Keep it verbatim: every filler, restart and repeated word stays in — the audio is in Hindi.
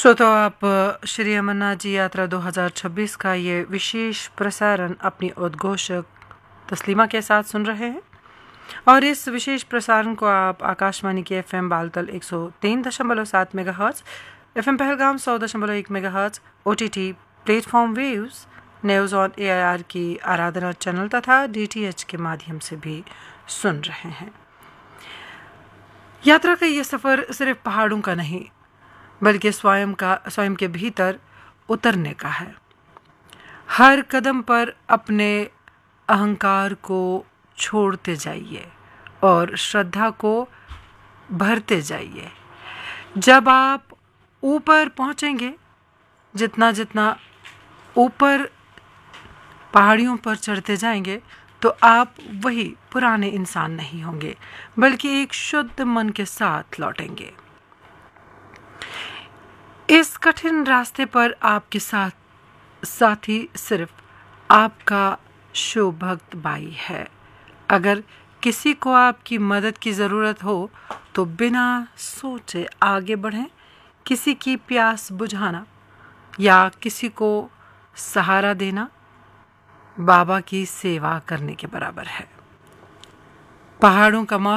श्रोताओ, आप श्री अमरनाथ जी यात्रा दो हज़ार छब्बीस का ये विशेष प्रसारण अपनी उद्घोषक तस्लीमा के साथ सुन रहे हैं और इस विशेष प्रसारण को आप आकाशवाणी के एफ एम बालतल एक सौ तीन दशमलव सात mega hertz, F M Pahalgam सौ दशमलव एक mega hertz, O T T platform waves, news on A I R की आराधना चैनल तथा डी टी एच के माध्यम से भी सुन रहे हैं। यात्रा का ये सफ़र सिर्फ पहाड़ों का नहीं बल्कि स्वयं का स्वयं के भीतर उतरने का है। हर कदम पर अपने अहंकार को छोड़ते जाइए और श्रद्धा को भरते जाइए। जब आप ऊपर पहुंचेंगे, जितना जितना ऊपर पहाड़ियों पर चढ़ते जाएंगे, तो आप वही पुराने इंसान नहीं होंगे बल्कि एक शुद्ध मन के साथ लौटेंगे। इस कठिन रास्ते पर आपके साथ साथी सिर्फ आपका शुभ भक्त भाई है। अगर किसी को आपकी मदद की ज़रूरत हो तो बिना सोचे आगे बढ़ें। किसी की प्यास बुझाना या किसी को सहारा देना बाबा की सेवा करने के बराबर है। पहाड़ों का